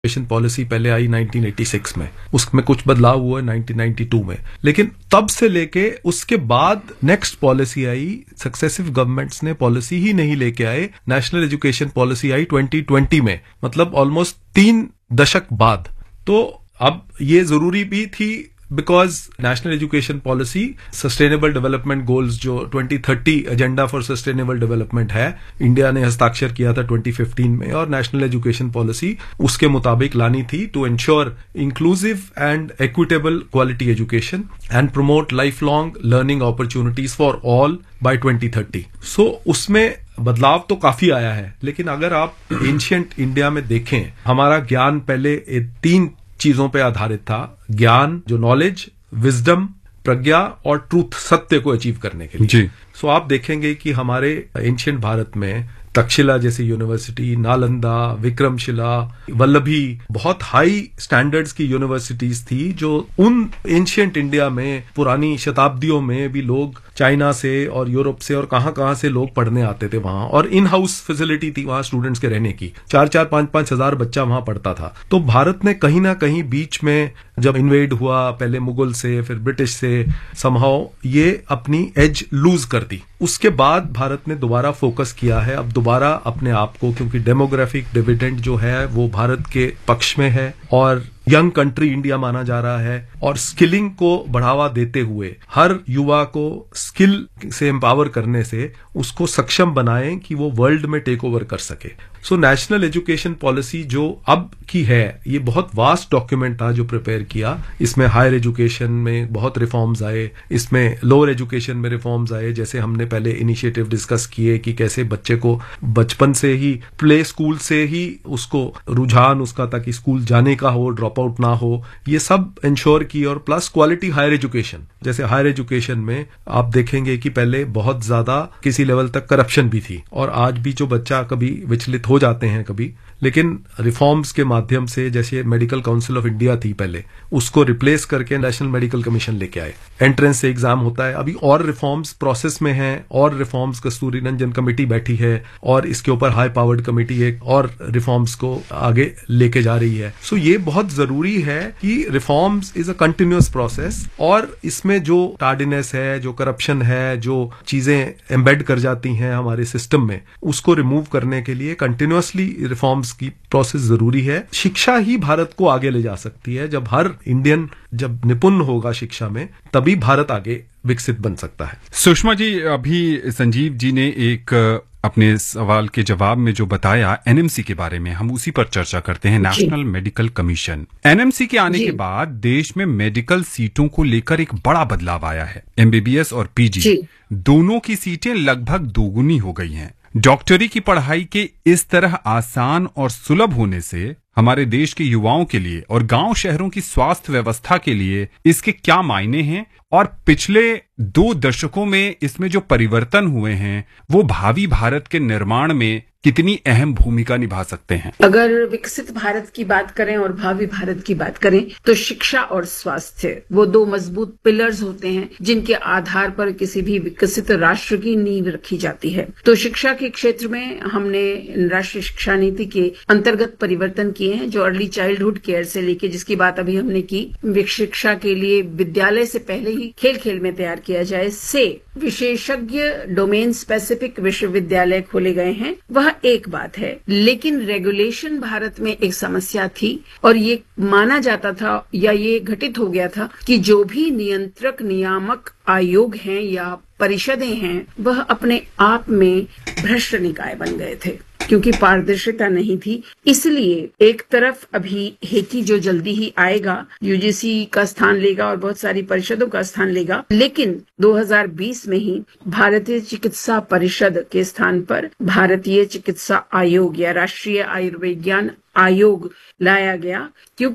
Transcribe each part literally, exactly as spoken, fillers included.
Education policy पहले I nineteen eighty six में, उसमें कुछ बदलाव हुआ नाइनटीन नाइंटी टू में, लेकिन तब से लेके उसके बाद नेक्स्ट पॉलिसी आई, सक्सेसिव गवर्नमेंट्स ने पॉलिसी ही नहीं लेके आए, नेशनल एजुकेशन पॉलिसी आई ट्वेंटी ट्वेंटी में, मतलब ऑलमोस्ट तीन दशक बाद। तो अब ये जरूरी भी थी because national education policy sustainable development goals जो twenty thirty agenda for sustainable development है, इंडिया ने हस्ताक्षर किया था ट्वेंटी फिफ्टीन में, और नेशनल एजुकेशन पॉलिसी उसके मुताबिक लानी थी to ensure inclusive and equitable quality education and promote life long learning opportunities for all by twenty thirty. सो उसमें बदलाव तो काफी आया है, लेकिन अगर आप एंशिएंट इंडिया में देखें, हमारा ज्ञान पहले तीन चीजों पे आधारित था, ज्ञान जो नॉलेज, विजडम, प्रज्ञा और ट्रूथ, सत्य को अचीव करने के लिए। जी। सो आप देखेंगे कि हमारे एंशिएंट भारत में तक्षशिला जैसी यूनिवर्सिटी, नालंदा, विक्रमशिला, वल्लभी, बहुत हाई स्टैंडर्ड्स की यूनिवर्सिटीज थी, जो उन एंशिएंट इंडिया में पुरानी शताब्दियों में भी लोग चाइना से और यूरोप से और कहां कहां से लोग पढ़ने आते थे वहां, और इन हाउस फैसिलिटी थी वहां स्टूडेंट्स के रहने की, चार चार पांच पांच हजार बच्चा वहां पढ़ता था। तो भारत ने कहीं ना कहीं बीच में जब इन्वेड हुआ, पहले मुगल से फिर ब्रिटिश से, समहाउ ये अपनी एज लूज कर दी। उसके बाद भारत ने दोबारा फोकस किया है अब दोबारा अपने आप को, क्योंकि डेमोग्राफिक डिविडेंड जो है वो भारत के पक्ष में है और यंग कंट्री इंडिया माना जा रहा है, और स्किलिंग को बढ़ावा देते हुए हर युवा को स्किल से एम्पावर करने से उसको सक्षम बनाएं कि वो वर्ल्ड में टेक ओवर कर सके। सो नेशनल एजुकेशन पॉलिसी जो अब की है, ये बहुत वास्ट डॉक्यूमेंट था जो प्रिपेयर किया। इसमें हायर एजुकेशन में बहुत रिफॉर्म्स आए, इसमें लोअर एजुकेशन में रिफॉर्म्स आए, जैसे हमने पहले इनिशिएटिव डिस्कस किए कि कैसे बच्चे को बचपन से ही, प्ले स्कूल से ही उसको रुझान उसका ताकि स्कूल जाने का हो, ड्रॉप आउट ना हो, ये सब इंश्योर की। और प्लस क्वालिटी हायर एजुकेशन, जैसे हायर एजुकेशन में आप देखेंगे कि पहले बहुत ज्यादा किसी लेवल तक करप्शन भी थी, और आज भी जो बच्चा कभी विचलित हो जाते हैं कभी, लेकिन रिफॉर्म्स के माध्यम से, जैसे मेडिकल काउंसिल ऑफ इंडिया थी पहले, उसको रिप्लेस करके नेशनल मेडिकल कमीशन लेके आए, एंट्रेंस से एग्जाम होता है। अभी और रिफॉर्म्स प्रोसेस में हैं, और रिफॉर्म्स कस्तूरी रंजन कमेटी बैठी है, और इसके ऊपर हाई पावर्ड कमेटी एक और रिफॉर्म्स को आगे लेके जा रही है। सो ये बहुत जरूरी है कि reforms is a continuous process, और इसमें जो टार्डीनेस है, जो करप्शन है, जो चीजें एम्बेड कर जाती हैं हमारे सिस्टम में, उसको रिमूव करने के लिए कंटिन्यूअसली रिफॉर्म्स की प्रोसेस जरूरी है। शिक्षा ही भारत को आगे ले जा सकती है। जब हर इंडियन जब निपुण होगा शिक्षा में, तभी भारत आगे विकसित बन सकता है। सुषमा जी, अभी संजीव जी ने एक अपने सवाल के जवाब में जो बताया एनएमसी के बारे में, हम उसी पर चर्चा करते हैं। नेशनल मेडिकल कमीशन, एनएमसी के आने के बाद देश में मेडिकल सीटों को लेकर एक बड़ा बदलाव आया है। एमबीबीएस और पीजी दोनों की सीटें लगभग दोगुनी हो गई हैं। डॉक्टरी की पढ़ाई के इस तरह आसान और सुलभ होने से हमारे देश के युवाओं के लिए और गांव शहरों की स्वास्थ्य व्यवस्था के लिए इसके क्या मायने हैं, और पिछले दो दशकों में इसमें जो परिवर्तन हुए हैं वो भावी भारत के निर्माण में कितनी अहम भूमिका निभा सकते हैं? अगर विकसित भारत की बात करें और भावी भारत की बात करें, तो शिक्षा और स्वास्थ्य वो दो मजबूत पिलर्स होते हैं जिनके आधार पर किसी भी विकसित राष्ट्र की नींव रखी जाती है। तो शिक्षा के क्षेत्र में हमने राष्ट्रीय शिक्षा नीति के अंतर्गत परिवर्तन किए हैं, जो अर्ली चाइल्डहुड केयर से लेके, जिसकी बात अभी हमने की, शिक्षा के लिए विद्यालय से पहले ही खेल खेल में तैयार किया जाए, से विशेषज्ञ डोमेन स्पेसिफिक विश्वविद्यालय खोले गए हैं। वह एक बात है, लेकिन रेगुलेशन भारत में एक समस्या थी, और ये माना जाता था या ये घटित हो गया था कि जो भी नियंत्रक नियामक आयोग हैं या परिषदें हैं, वह अपने आप में भ्रष्ट निकाय बन गए थे, क्योंकि पारदर्शिता नहीं थी। इसलिए एक तरफ अभी हेकी जो जल्दी ही आएगा, यूजीसी का स्थान लेगा और बहुत सारी परिषदों का स्थान लेगा, लेकिन दो हज़ार बीस में ही भारतीय चिकित्सा परिषद के स्थान पर भारतीय चिकित्सा आयोग या राष्ट्रीय आयुर्विज्ञान आयोग लाया गया, क्योंकि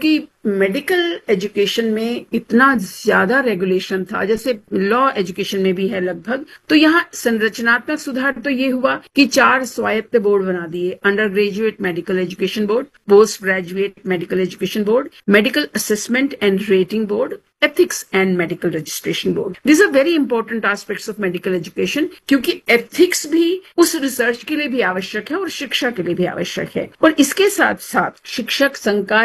मेडिकल एजुकेशन में इतना ज्यादा रेगुलेशन था, जैसे लॉ एजुकेशन में भी है लगभग, तो यहाँ संरचनात्मक सुधार तो ये हुआ कि चार स्वायत्त बोर्ड बना दिए, under graduate medical education board, post graduate medical education board, medical assessment and rating board, ethics and medical registration board. These are very important aspects of medical education, क्योंकि ethics भी उस रिसर्च के लिए भी आवश्यक है और शिक्षा के लिए भी आवश्यक है। और इसके साथ साथ शिक्षक संकाय